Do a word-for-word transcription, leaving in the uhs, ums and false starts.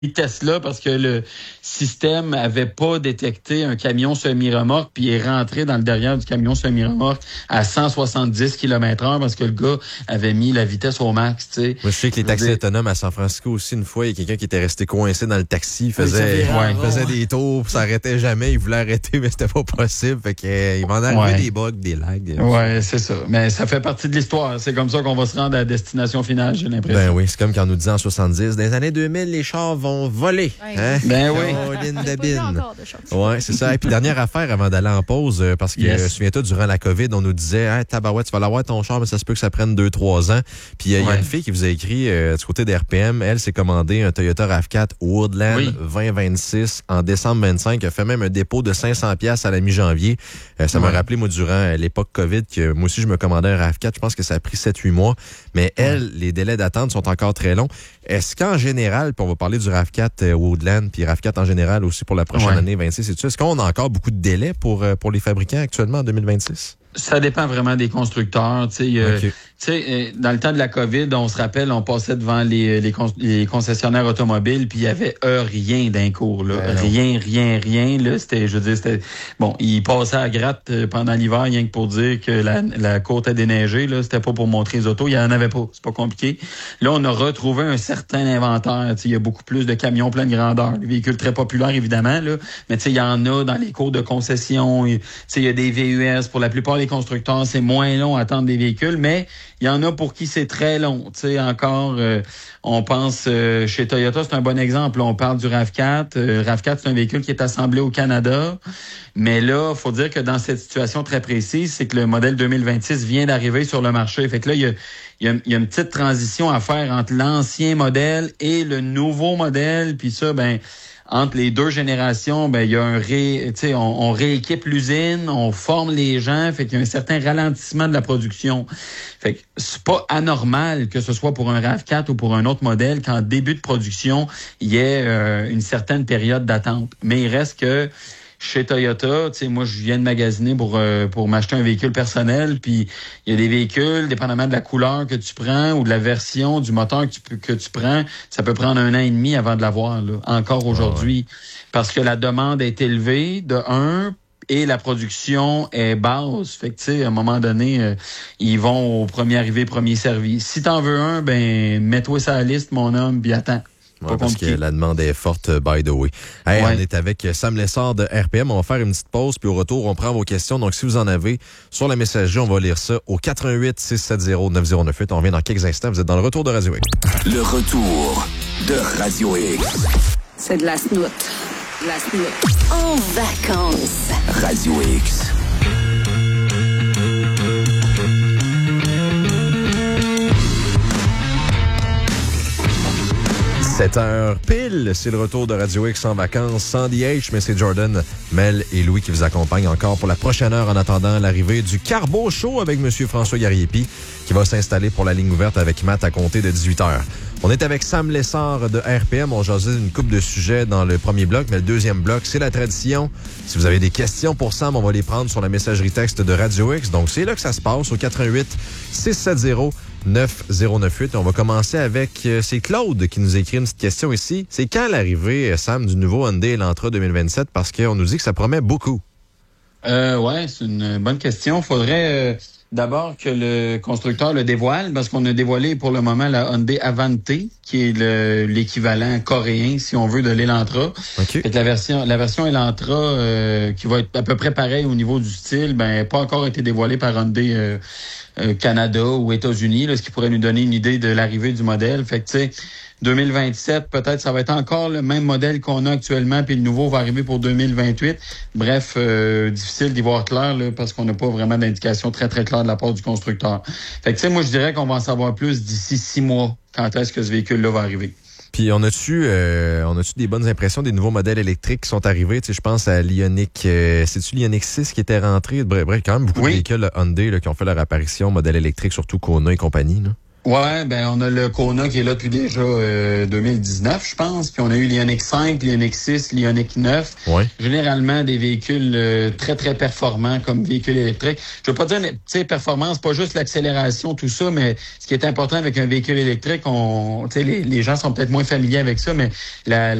Tesla parce que le système avait pas détecté un camion semi-remorque puis est rentré dans le derrière du camion semi-remorque à cent soixante-dix kilomètres heure parce que le gars avait mis la vitesse au max, tu sais. Moi, je sais que les taxis dire... autonomes à San Francisco aussi, une fois, il y a quelqu'un qui était resté coincé dans le taxi, il faisait, oui, ouais, il faisait des tours, puis s'arrêtait jamais, il voulait arrêter, mais c'était pas possible. Fait que, euh, il m'en arrivait ouais. des bugs, des lags. Ouais, c'est ça. Mais ça fait partie de l'histoire. C'est comme ça qu'on va se rendre à la destination finale, j'ai l'impression. Ben oui, c'est comme quand on nous disait en soixante-dix, dans les années deux mille, les chars vont voler. Ouais. Hein? Ben oui. Caroline Dabine. Ouais, c'est ça. Et puis, dernière affaire avant d'aller en pause, parce que, yes. souviens-toi, durant la COVID, on nous disait, hey, tabarouette, tu vas l'avoir ton char, mais ça se peut que ça prenne deux trois ans. Puis, il euh, ouais. y a une fille qui vous a écrit, euh, du côté des R P M, elle s'est commandé un Toyota RAV quatre Woodland oui. vingt vingt-six en décembre vingt-cinq. Elle a fait même un dépôt de cinq cents dollars à la mi-janvier. Euh, ça ouais. m'a rappelé, moi, durant l'époque COVID, que moi aussi, je me commandais un RAV quatre. Je pense que ça a pris sept huit mois. Mais elle, ouais. les délais d'attente sont encore très longs. Est-ce qu'en général, puis on va parler du RAV quatre euh, Woodland, puis RAV quatre en général aussi pour la prochaine ouais. année vingt-six et tout ça, est-ce qu'on a encore beaucoup de délais pour, euh, pour les fabricants actuellement en deux mille vingt-six? Ça dépend vraiment des constructeurs. Tu sais, euh, okay. euh, dans le temps de la COVID, on se rappelle, on passait devant les, les, con- les concessionnaires automobiles, puis il y avait euh, rien d'un cours. Là. Ben rien, rien, rien. Là, c'était, je veux dire, c'était bon. Ils passaient à gratte pendant l'hiver, rien que pour dire que la, la côte a déneigé. Là, c'était pas pour montrer les autos. Il y en avait pas. C'est pas compliqué. Là, on a retrouvé un certain inventaire. Tu sais, il y a beaucoup plus de camions pleine grandeur, des véhicules très populaires évidemment. Là, mais tu sais, il y en a dans les cours de concession. Tu sais, il y a des V U S pour la plupart. Les constructeurs, c'est moins long à attendre des véhicules, mais il y en a pour qui c'est très long. Tu sais, encore, euh, on pense euh, chez Toyota, c'est un bon exemple. Là, on parle du RAV quatre. Euh, RAV quatre, c'est un véhicule qui est assemblé au Canada. Mais là, faut dire que dans cette situation très précise, c'est que le modèle deux mille vingt-six vient d'arriver sur le marché. Fait que là, il y a, il y a, il y a une petite transition à faire entre l'ancien modèle et le nouveau modèle. Puis ça, ben entre les deux générations, ben il y a un ré, tu sais, on, on rééquipe l'usine, on forme les gens, fait qu'il y a un certain ralentissement de la production. Fait que c'est pas anormal que ce soit pour un RAV quatre ou pour un autre modèle qu'en début de production, il y ait euh, une certaine période d'attente. Mais il reste que chez Toyota, tu sais, moi, je viens de magasiner pour euh, pour m'acheter un véhicule personnel, puis il y a des véhicules, dépendamment de la couleur que tu prends ou de la version du moteur que tu, que tu prends, ça peut prendre un an et demi avant de l'avoir, là, encore aujourd'hui, oh ouais. parce que la demande est élevée, de un, et la production est basse. Fait que, tu sais, à un moment donné, euh, ils vont au premier arrivé, premier servi. Si t'en veux un, ben, mets-toi ça à la liste, mon homme, puis attends. Ouais, parce que la demande est forte, by the way. Hey, ouais. On est avec Sam Lessard de R P M. On va faire une petite pause, puis au retour, on prend vos questions. Donc, si vous en avez, sur la messagerie, on va lire ça au quatre un huit, six sept zéro, neuf zéro neuf huit. On revient dans quelques instants. Vous êtes dans le retour de Radio X. Le retour de Radio X. C'est de la snoute. De la snoute. En vacances. Radio X. sept heures pile, c'est le retour de Radio X en vacances sans D H, mais c'est Jordan, Mel et Louis qui vous accompagnent encore pour la prochaine heure en attendant l'arrivée du Carbo Show avec M. François Gariepi qui va s'installer pour la ligne ouverte avec Matt à compter de dix-huit heures. On est avec Sam Lessard de R P M. On jasait une couple de sujets dans le premier bloc, mais le deuxième bloc, c'est la tradition. Si vous avez des questions pour Sam, on va les prendre sur la messagerie texte de Radio X. Donc, c'est là que ça se passe au quatre un huit, six sept zéro, neuf zéro neuf huit. On va commencer avec, euh, c'est Claude qui nous écrit une petite question ici. C'est quand l'arrivée, Sam, du nouveau Hyundai Elantra deux mille vingt-sept? Parce qu'on nous dit que ça promet beaucoup. Euh, ouais, c'est une bonne question. Faudrait... Euh... D'abord que le constructeur le dévoile, parce qu'on a dévoilé pour le moment la Hyundai Avante, qui est le, l'équivalent coréen, si on veut, de l'Elantra. Okay. Fait que la version, la version Elantra, euh, qui va être à peu près pareil au niveau du style, ben, n'a pas encore été dévoilée par Hyundai euh, euh, Canada ou États-Unis, là, ce qui pourrait nous donner une idée de l'arrivée du modèle. Fait que, tu sais, deux mille vingt-sept, peut-être ça va être encore le même modèle qu'on a actuellement, puis le nouveau va arriver pour deux mille vingt-huit. Bref, euh, difficile d'y voir clair là, parce qu'on n'a pas vraiment d'indication très très claire de la part du constructeur. Fait que tu sais, moi je dirais qu'on va en savoir plus d'ici six mois quand est-ce que ce véhicule-là va arriver. Puis on a-tu euh, on a-tu des bonnes impressions des nouveaux modèles électriques qui sont arrivés? Tu sais, je pense à l'Ioniq, euh, c'est-tu l'Ioniq six qui était rentré? Bref, bref, quand même beaucoup oui. de véhicules Hyundai là, qui ont fait leur apparition, modèle électrique, surtout Kona et compagnie, là. Ouais, ben on a le Kona qui est là depuis déjà euh, deux mille dix-neuf, je pense. Puis on a eu l'Ioniq cinq, l'Ioniq six, l'Ioniq neuf. Ouais. Généralement des véhicules euh, très, très performants comme véhicules électriques. Je veux pas dire, tu sais, performance, pas juste l'accélération, tout ça, mais ce qui est important avec un véhicule électrique, on, tu sais, les, les gens sont peut-être moins familiers avec ça, mais la